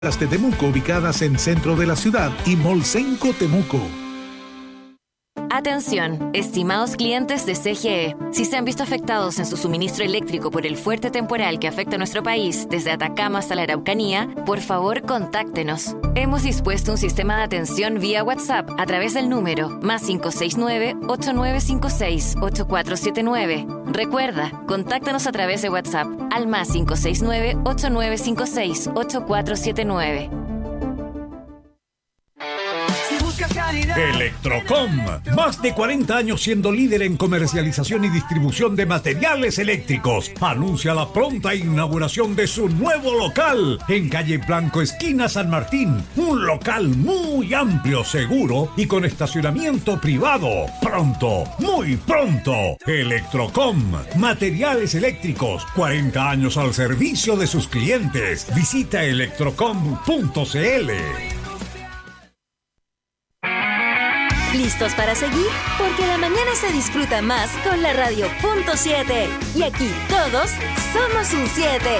de Temuco ubicadas en centro de la ciudad y Molsenco Temuco. Atención, estimados clientes de CGE. Si se han visto afectados en su suministro eléctrico por el fuerte temporal que afecta a nuestro país, desde Atacama hasta la Araucanía, por favor, contáctenos. Hemos dispuesto un sistema de atención vía WhatsApp a través del número +569-8956-8479. Recuerda, contáctanos a través de WhatsApp al +569-8956-8479. Electrocom, más de 40 años siendo líder en comercialización y distribución de materiales eléctricos. Anuncia la pronta inauguración de su nuevo local en calle Blanco, esquina San Martín. Un local muy amplio, seguro y con estacionamiento privado. Pronto, muy pronto. Electrocom, materiales eléctricos, 40 años al servicio de sus clientes. Visita electrocom.cl. ¿Listos para seguir? Porque la mañana se disfruta más con la radio .7. Y aquí todos somos un 7.